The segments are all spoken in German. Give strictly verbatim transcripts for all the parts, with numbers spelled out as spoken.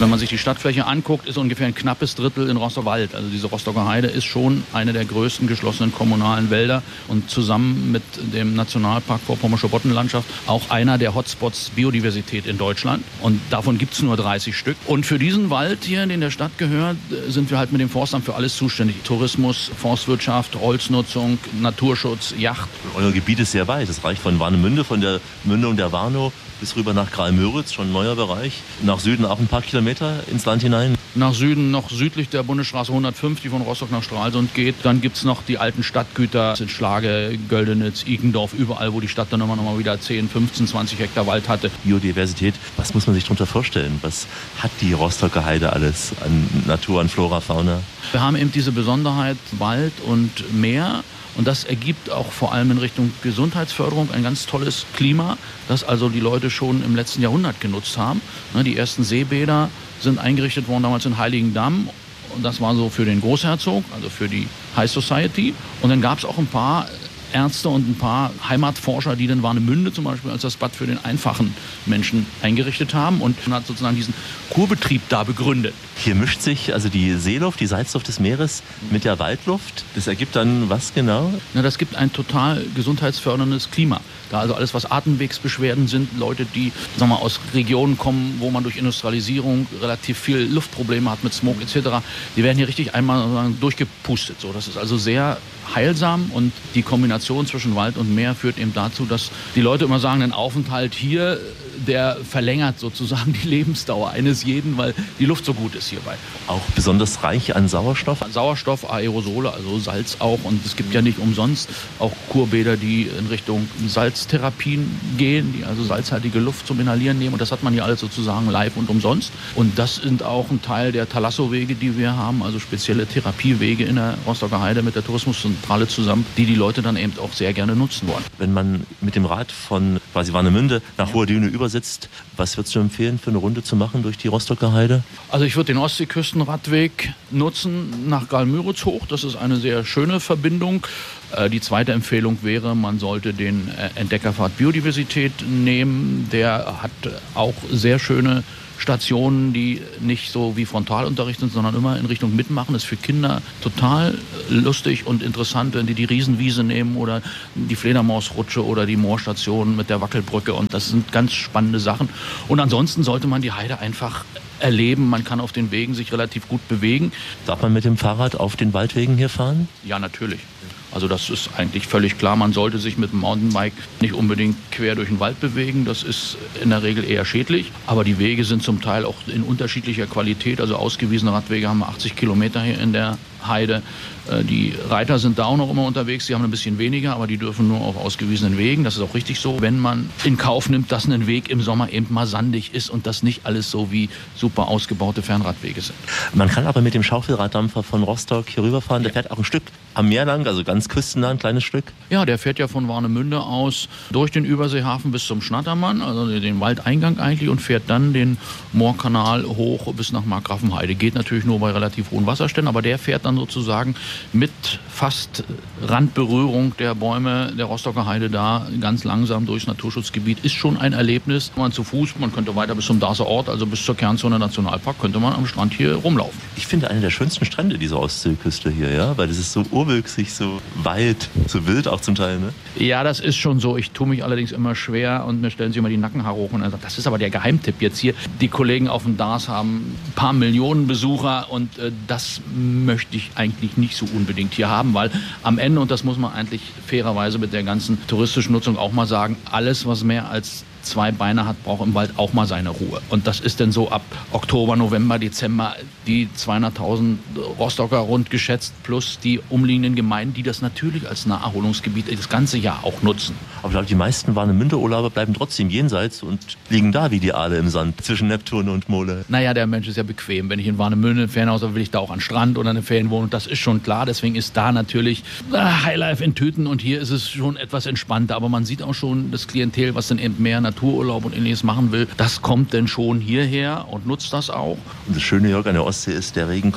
Wenn man sich die Stadtfläche anguckt, ist ungefähr ein knappes Drittel in Rostock-Wald. Also diese Rostocker Heide ist schon eine der größten geschlossenen kommunalen Wälder und zusammen mit dem Nationalpark Vorpommersche Boddenlandschaft auch einer der Hotspots Biodiversität in Deutschland. Und davon gibt es nur dreißig Stück. Und für diesen Wald hier, den der Stadt gehört, sind wir halt mit dem Forstamt für alles zuständig. Tourismus, Forstwirtschaft, Holznutzung, Naturschutz, Yacht. Euer Gebiet ist sehr weit. Es reicht von Warnemünde, von der Mündung der Warnow bis rüber nach Graal-Müritz, schon ein neuer Bereich. Nach Süden auch ein paar Kilometer ins Land hinein. Nach Süden noch südlich der Bundesstraße hundertfünf, die von Rostock nach Stralsund geht. Dann gibt es noch die alten Stadtgüter in Schlage, Göldenitz, Igendorf, überall, wo die Stadt dann immer noch mal wieder zehn, fünfzehn, zwanzig Hektar Wald hatte. Biodiversität, was muss man sich darunter vorstellen? Was hat die Rostocker Heide alles an Natur, an Flora, Fauna? Wir haben eben diese Besonderheit Wald und Meer. Und das ergibt auch vor allem in Richtung Gesundheitsförderung ein ganz tolles Klima, das also die Leute schon im letzten Jahrhundert genutzt haben. Die ersten Seebäder sind eingerichtet worden damals in Heiligendamm. Und das war so für den Großherzog, also für die High Society. Und dann gab es auch ein paar Ärzte und ein paar Heimatforscher, die dann Warnemünde zum Beispiel als das Bad für den einfachen Menschen eingerichtet haben und hat sozusagen diesen Kurbetrieb da begründet. Hier mischt sich also die Seeluft, die Salzluft des Meeres mit der Waldluft. Das ergibt dann was genau? Na, das gibt ein total gesundheitsförderndes Klima. Da also alles, was Atemwegsbeschwerden sind, Leute, die sagen wir mal, aus Regionen kommen, wo man durch Industrialisierung relativ viel Luftprobleme hat mit Smog et cetera, die werden hier richtig einmal sozusagen durchgepustet. So, das ist also sehr heilsam und die Kombination zwischen Wald und Meer führt eben dazu, dass die Leute immer sagen, ein Aufenthalt hier, der verlängert sozusagen die Lebensdauer eines jeden, weil die Luft so gut ist hierbei. Auch besonders reich an Sauerstoff? Sauerstoff, Aerosole, also Salz auch. Und es gibt ja nicht umsonst auch Kurbäder, die in Richtung Salztherapien gehen, die also salzhaltige Luft zum Inhalieren nehmen. Und das hat man hier alles sozusagen live und umsonst. Und das sind auch ein Teil der Thalasso-Wege, die wir haben, also spezielle Therapiewege in der Rostocker Heide mit der Tourismuszentrale zusammen, die die Leute dann eben auch sehr gerne nutzen wollen. Wenn man mit dem Rad von quasi Warnemünde nach ja. Hohe Düne übersitzt, was würdest du empfehlen, für eine Runde zu machen durch die Rostocker Heide? Also ich würde den Ostseeküstenradweg nutzen nach Graal-Müritz hoch. Das ist eine sehr schöne Verbindung. Die zweite Empfehlung wäre, man sollte den Entdeckerpfad Biodiversität nehmen. Der hat auch sehr schöne Stationen, die nicht so wie Frontalunterricht sind, sondern immer in Richtung Mitmachen. Das ist für Kinder total lustig und interessant, wenn die die Riesenwiese nehmen oder die Fledermausrutsche oder die Moorstation mit der Wackelbrücke. Und das sind ganz spannende Sachen. Und ansonsten sollte man die Heide einfach erleben. Man kann auf den Wegen sich relativ gut bewegen. Darf man mit dem Fahrrad auf den Waldwegen hier fahren? Ja, natürlich. Also das ist eigentlich völlig klar. Man sollte sich mit dem Mountainbike nicht unbedingt quer durch den Wald bewegen. Das ist in der Regel eher schädlich. Aber die Wege sind zum Teil auch in unterschiedlicher Qualität. Also ausgewiesene Radwege haben wir achtzig Kilometer hier in der Heide. Die Reiter sind da auch noch immer unterwegs. Die haben ein bisschen weniger, aber die dürfen nur auf ausgewiesenen Wegen. Das ist auch richtig so. Wenn man in Kauf nimmt, dass ein Weg im Sommer eben mal sandig ist und das nicht alles so wie super ausgebaute Fernradwege sind. Man kann aber mit dem Schaufelraddampfer von Rostock hier rüberfahren. Der fährt auch ein Stück am Meer lang, also ganz küstenlang, ein kleines Stück. Ja, der fährt ja von Warnemünde aus durch den Überseehafen bis zum Schnattermann, also den Waldeingang eigentlich, und fährt dann den Moorkanal hoch bis nach Markgrafenheide. Geht natürlich nur bei relativ hohen Wasserständen, aber der fährt dann sozusagen mit fast Randberührung der Bäume der Rostocker Heide da ganz langsam durchs Naturschutzgebiet. Ist schon ein Erlebnis. Man zu Fuß, man könnte weiter bis zum Darßer Ort, also bis zur Kernzone Nationalpark, könnte man am Strand hier rumlaufen. Ich finde eine der schönsten Strände dieser Ostseeküste hier, ja, weil das ist so urwüchsig, so weit, so wild auch zum Teil, ne? Ja, das ist schon so. Ich tue mich allerdings immer schwer und mir stellen sich immer die Nackenhaare hoch und dann sagt, das ist aber der Geheimtipp jetzt hier. Die Kollegen auf dem Darß haben ein paar Millionen Besucher und äh, das möchte ich eigentlich nicht so unbedingt hier haben, weil am Ende, und das muss man eigentlich fairerweise mit der ganzen touristischen Nutzung auch mal sagen, alles, was mehr als zwei Beine hat, braucht im Wald auch mal seine Ruhe. Und das ist dann so ab Oktober, November, Dezember die zweihunderttausend Rostocker rund geschätzt plus die umliegenden Gemeinden, die das natürlich als Naherholungsgebiet das ganze Jahr auch nutzen. Aber ich glaube, die meisten Warnemünde-Urlauber bleiben trotzdem jenseits und liegen da wie die Aale im Sand zwischen Neptun und Mole. Naja, der Mensch ist ja bequem. Wenn ich in Warnemünde ein Ferienhaus habe, will ich da auch an Strand oder eine Ferienwohnung. Das ist schon klar. Deswegen ist da natürlich äh, Highlife in Tüten und hier ist es schon etwas entspannter. Aber man sieht auch schon das Klientel, was dann eben mehr Natururlaub und Ähnliches machen will. Das kommt denn schon hierher und nutzt das auch. Und das Schöne, Jörg, an der Ostsee ist, der Regen kommt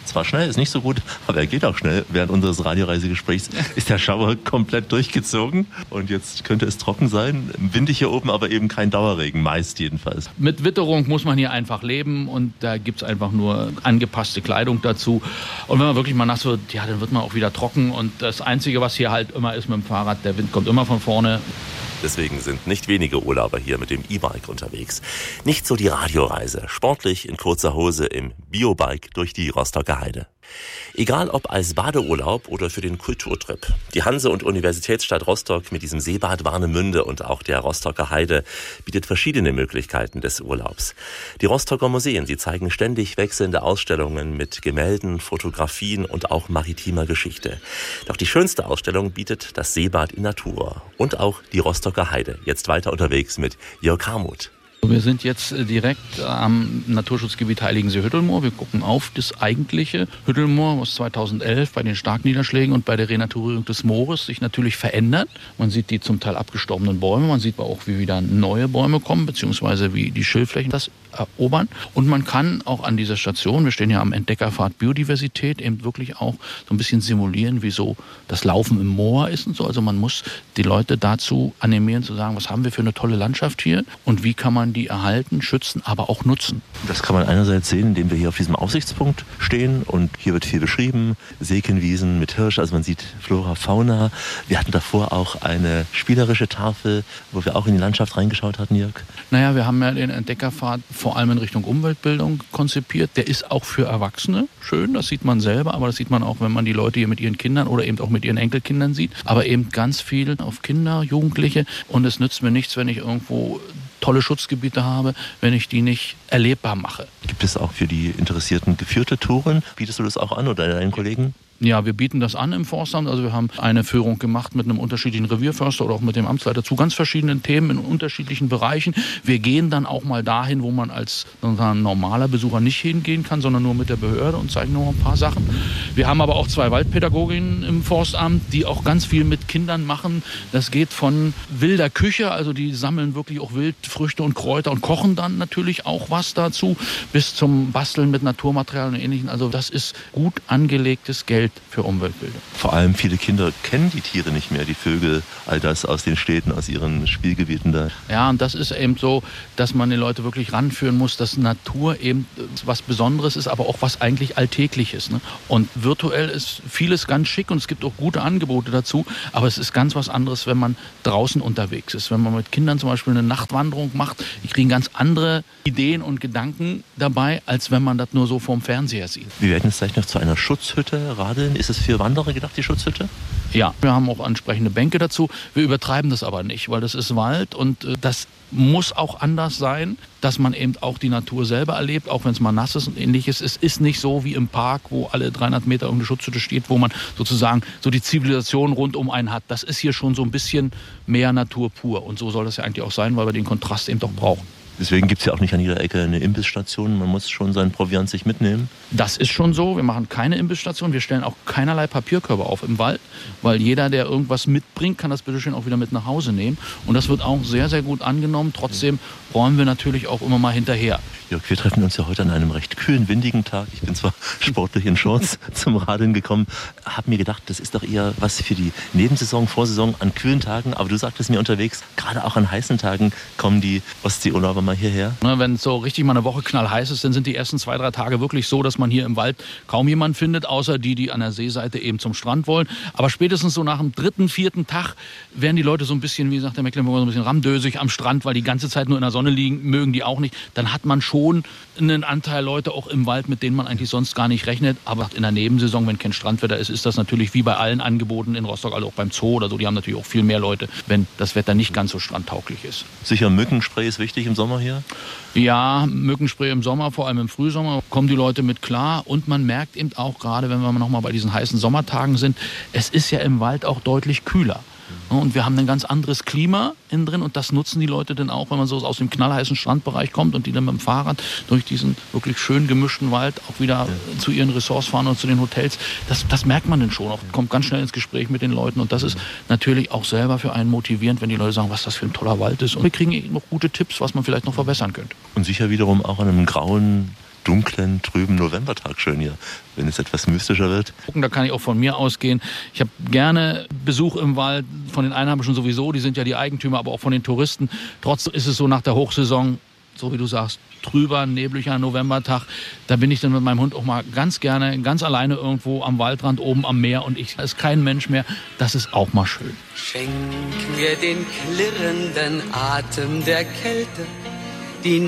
zwar schnell, ist nicht so gut, aber er geht auch schnell. Während unseres Radioreisegesprächs ist der Schauer komplett durchgezogen und jetzt könnte es trocken sein. Windig hier oben, aber eben kein Dauerregen, meist jedenfalls. Mit Witterung muss man hier einfach leben und da gibt es einfach nur angepasste Kleidung dazu. Und wenn man wirklich mal nass wird, ja, dann wird man auch wieder trocken und das Einzige, was hier halt immer ist mit dem Fahrrad, der Wind kommt immer von vorne. Deswegen sind nicht wenige Urlauber hier mit dem E-Bike unterwegs. Nicht so die Radioreise, sportlich in kurzer Hose im Biobike durch die Rostocker Heide. Egal ob als Badeurlaub oder für den Kulturtrip. Die Hanse- und Universitätsstadt Rostock mit diesem Seebad Warnemünde und auch der Rostocker Heide bietet verschiedene Möglichkeiten des Urlaubs. Die Rostocker Museen, sie zeigen ständig wechselnde Ausstellungen mit Gemälden, Fotografien und auch maritimer Geschichte. Doch die schönste Ausstellung bietet das Seebad in Natur und auch die Rostocker Heide. Jetzt weiter unterwegs mit Jörg Harmuth. Wir sind jetzt direkt am Naturschutzgebiet Heiligensee-Hüttelmoor. Wir gucken auf das eigentliche Hüttelmoor, was zweitausendelf bei den Starkniederschlägen und bei der Renaturierung des Moores sich natürlich verändert. Man sieht die zum Teil abgestorbenen Bäume, man sieht aber auch, wie wieder neue Bäume kommen, beziehungsweise wie die Schilfflächen das erobern. Und man kann auch an dieser Station, wir stehen ja am Entdeckerpfad Biodiversität, eben wirklich auch so ein bisschen simulieren, wie so das Laufen im Moor ist und so. Also man muss die Leute dazu animieren, zu sagen, was haben wir für eine tolle Landschaft hier und wie kann man die erhalten, schützen, aber auch nutzen. Das kann man einerseits sehen, indem wir hier auf diesem Aussichtspunkt stehen und hier wird viel beschrieben, Sekenwiesen mit Hirsch, also man sieht Flora, Fauna. Wir hatten davor auch eine spielerische Tafel, wo wir auch in die Landschaft reingeschaut hatten, Jörg. Naja, wir haben ja den Entdeckerpfad vor allem in Richtung Umweltbildung konzipiert. Der ist auch für Erwachsene schön, das sieht man selber, aber das sieht man auch, wenn man die Leute hier mit ihren Kindern oder eben auch mit ihren Enkelkindern sieht. Aber eben ganz viel auf Kinder, Jugendliche und es nützt mir nichts, wenn ich irgendwo tolle Schutzgebiete habe, wenn ich die nicht erlebbar mache. Gibt es auch für die Interessierten geführte Touren? Bietest du das auch an oder deinen Kollegen? Ja, wir bieten das an im Forstamt. Also wir haben eine Führung gemacht mit einem unterschiedlichen Revierförster oder auch mit dem Amtsleiter zu ganz verschiedenen Themen in unterschiedlichen Bereichen. Wir gehen dann auch mal dahin, wo man als normaler Besucher nicht hingehen kann, sondern nur mit der Behörde und zeigen noch ein paar Sachen. Wir haben aber auch zwei Waldpädagoginnen im Forstamt, die auch ganz viel mit Kindern machen. Das geht von wilder Küche, also die sammeln wirklich auch Wildfrüchte und Kräuter und kochen dann natürlich auch was dazu, bis zum Basteln mit Naturmaterialien und Ähnlichem. Also das ist gut angelegtes Geld für Umweltbildung. Vor allem viele Kinder kennen die Tiere nicht mehr, die Vögel, all das aus den Städten, aus ihren Spielgebieten da. Ja, und das ist eben so, dass man die Leute wirklich ranführen muss, dass Natur eben was Besonderes ist, aber auch was eigentlich Alltägliches. Ne? Und virtuell ist vieles ganz schick und es gibt auch gute Angebote dazu, aber es ist ganz was anderes, wenn man draußen unterwegs ist. Wenn man mit Kindern zum Beispiel eine Nachtwanderung macht, die kriegen ganz andere Ideen und Gedanken dabei, als wenn man das nur so vorm Fernseher sieht. Wir werden jetzt gleich noch zu einer Schutzhütte radeln. Ist es für Wanderer gedacht, die Schutzhütte? Ja, wir haben auch entsprechende Bänke dazu. Wir übertreiben das aber nicht, weil das ist Wald und das muss auch anders sein, dass man eben auch die Natur selber erlebt, auch wenn es mal nass ist und ähnliches. Es ist nicht so wie im Park, wo alle dreihundert Meter irgendeine Schutzhütte steht, wo man sozusagen so die Zivilisation rund um einen hat. Das ist hier schon so ein bisschen mehr Natur pur und so soll das ja eigentlich auch sein, weil wir den Kontrast eben doch brauchen. Deswegen gibt es ja auch nicht an jeder Ecke eine Imbissstation. Man muss schon seinen Proviant sich mitnehmen. Das ist schon so. Wir machen keine Imbissstation. Wir stellen auch keinerlei Papierkörbe auf im Wald, weil jeder, der irgendwas mitbringt, kann das bitte schön auch wieder mit nach Hause nehmen. Und das wird auch sehr, sehr gut angenommen. Trotzdem räumen wir natürlich auch immer mal hinterher. Jörg, wir treffen uns ja heute an einem recht kühlen, windigen Tag. Ich bin zwar sportlich in Shorts zum Radeln gekommen, habe mir gedacht, das ist doch eher was für die Nebensaison, Vorsaison an kühlen Tagen. Aber du sagtest mir unterwegs, gerade auch an heißen Tagen kommen die Ostseeurlauber mal hierher. Wenn es so richtig mal eine Woche knallheiß ist, dann sind die ersten zwei, drei Tage wirklich so, dass man hier im Wald kaum jemanden findet, außer die, die an der Seeseite eben zum Strand wollen. Aber spätestens so nach dem dritten, vierten Tag werden die Leute so ein bisschen, wie sagt der Mecklenburger, so ein bisschen ramdösig am Strand, weil die ganze Zeit nur in der Sonne liegen, mögen die auch nicht. Dann hat man schon einen Anteil Leute auch im Wald, mit denen man eigentlich sonst gar nicht rechnet. Aber in der Nebensaison, wenn kein Strandwetter ist, ist das natürlich wie bei allen Angeboten in Rostock, also auch beim Zoo oder so, die haben natürlich auch viel mehr Leute, wenn das Wetter nicht ganz so strandtauglich ist. Sicher, Mückenspray ist wichtig im Sommer hier? Ja, Mückenspray im Sommer, vor allem im Frühsommer, kommen die Leute mit klar. Und man merkt eben auch gerade, wenn wir noch mal bei diesen heißen Sommertagen sind, es ist ja im Wald auch deutlich kühler. Und wir haben ein ganz anderes Klima innen drin und das nutzen die Leute dann auch, wenn man so aus dem knallheißen Strandbereich kommt und die dann mit dem Fahrrad durch diesen wirklich schön gemischten Wald auch wieder ja. zu ihren Ressorts fahren und zu den Hotels. Das, das merkt man dann schon, auch kommt ganz schnell ins Gespräch mit den Leuten und das ist natürlich auch selber für einen motivierend, wenn die Leute sagen, was das für ein toller Wald ist. Und wir kriegen noch gute Tipps, was man vielleicht noch verbessern könnte. Und sicher wiederum auch an einem grauen dunklen, trüben Novembertag schön hier, wenn es etwas mystischer wird. Da kann ich auch von mir ausgehen. Ich habe gerne Besuch im Wald, von den Einheimischen sowieso, die sind ja die Eigentümer, aber auch von den Touristen. Trotzdem ist es so nach der Hochsaison, so wie du sagst, trüber, nebliger Novembertag. Da bin ich dann mit meinem Hund auch mal ganz gerne, ganz alleine irgendwo am Waldrand, oben am Meer und ich, da ist kein Mensch mehr. Das ist auch mal schön. Schenk mir den klirrenden Atem der Kälte,